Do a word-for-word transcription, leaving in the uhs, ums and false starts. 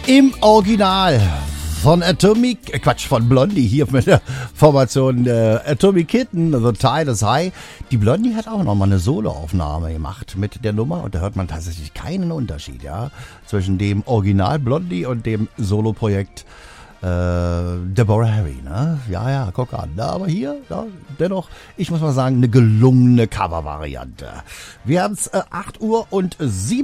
Im Original von Atomic, äh Quatsch, von Blondie hier mit der Formation äh, Atomic Kitten, The Tide is High. Die Blondie hat auch nochmal eine Soloaufnahme gemacht mit der Nummer und da hört man tatsächlich keinen Unterschied, ja, zwischen dem Original Blondie und dem Soloprojekt äh, Deborah Harry, ne? Ja, ja, guck an. Ja, aber hier, ja, dennoch, ich muss mal sagen, eine gelungene Covervariante. Wir haben es äh, acht Uhr und sieben